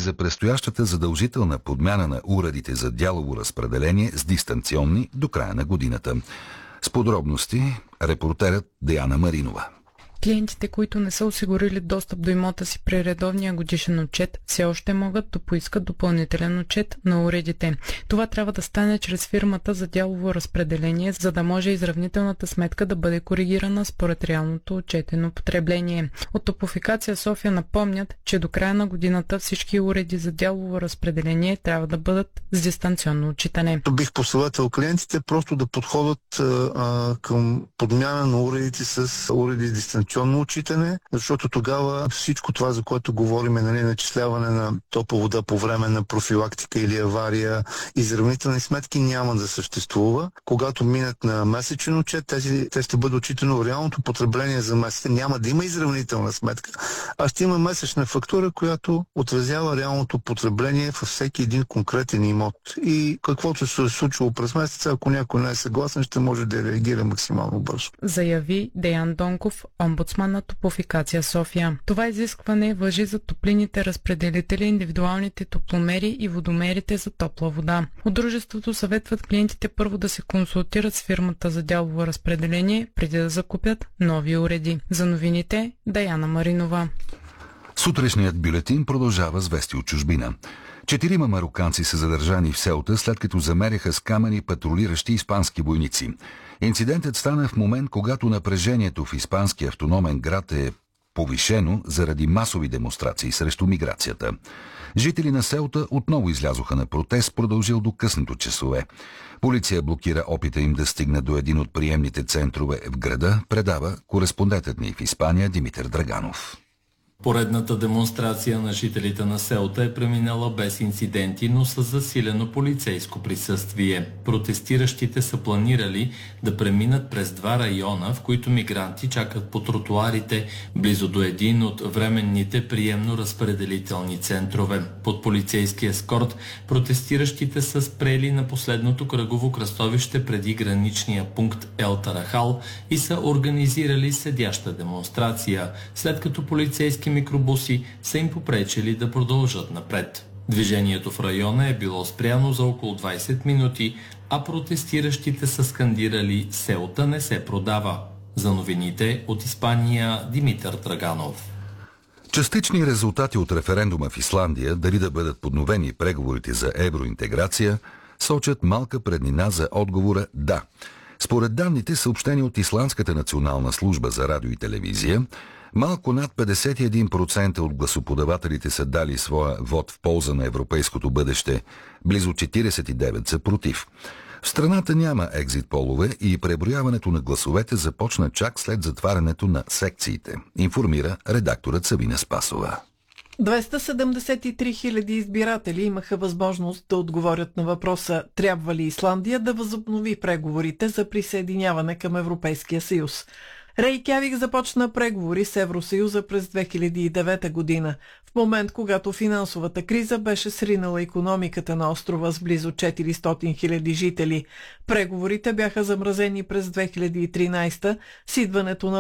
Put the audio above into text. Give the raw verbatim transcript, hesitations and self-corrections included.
за предстоящата задължителна подмяна на уредите за дялово разпределение с дистанционни до края на годината. С подробности репортерът Диана Маринова. Клиентите, които не са осигурили достъп до имота си при редовния годишен отчет, все още могат да поискат допълнителен отчет на уредите. Това трябва да стане чрез фирмата за дялово разпределение, за да може изравнителната сметка да бъде коригирана според реалното отчетено потребление. От Топлофикация София напомнят, че до края на годината всички уреди за дялово разпределение трябва да бъдат с дистанционно отчитане. Бих посъветвал клиентите просто да подходят а, към подмяна на уредите с уреди дистанционно отчитане, защото тогава всичко това, за което говорим, е, нали, начисляване на топла вода по време на профилактика или авария, изравнителни сметки няма да съществува. Когато минат на месечен отчет, тези, те ще бъде отчитано реалното потребление за месеца. Няма да има изравнителна сметка, а ще има месечна фактура, която отразява реалното потребление във всеки един конкретен имот. И каквото се е случило през месеца, ако някой не е съгласен, ще може да реагира максимално бързо. Заяви Деян Донков, омбудсман на Топлофикация София. Това изискване важи за топлинните разпределители, индивидуалните топломери и водомерите за топла вода. От дружеството съветват клиентите първо да се консултират с фирмата за дялово разпределение, преди да закупят нови уреди. За новините Диана Маринова. Сутрешният бюлетин продължава с вести от чужбина. Четирима мароканци са задържани в Сеута, след като замеряха с камъни патрулиращи испански войници. Инцидентът стана в момент, когато напрежението в испанския автономен град е повишено заради масови демонстрации срещу миграцията. Жители на Сеута отново излязоха на протест, продължил до късното часове. Полиция блокира опита им да стигне до един от приемните центрове в града, предава кореспондентът ни в Испания Димитър Драганов. Поредната демонстрация на жителите на Сеута е преминала без инциденти, но с засилено полицейско присъствие. Протестиращите са планирали да преминат през два района, в които мигранти чакат по тротуарите, близо до един от временните приемно-разпределителни центрове. Под полицейски ескорт протестиращите са спрели на последното кръгово кръстовище преди граничния пункт Ел Тарахал и са организирали седяща демонстрация, след като полицейски микробуси са им попречили да продължат напред. Движението в района е било спряно за около двайсет минути, а протестиращите са скандирали "Сеута не се продава". За новините от Испания Димитър Драганов. Частични резултати от референдума в Исландия, дали да бъдат подновени преговорите за евроинтеграция, сочат малка преднина за отговора "да". Според данните, съобщени от Исландската национална служба за радио и телевизия, малко над петдесет и един процента от гласоподавателите са дали своя вод в полза на европейското бъдеще, близо четирийсет и девет са против. В страната няма екзит полове и преброяването на гласовете започна чак след затварянето на секциите, информира редакторът Савина Спасова. двеста седемдесет и три хиляди избиратели имаха възможност да отговорят на въпроса: трябва ли Исландия да възобнови преговорите за присъединяване към Европейския съюз. Рейкявик започна преговори с Евросъюза през две хиляди и девета година, в момент когато финансовата криза беше сринала икономиката на острова с близо четиристотин хиляди жители. Преговорите бяха замразени през две хиляди и тринайсета с идването на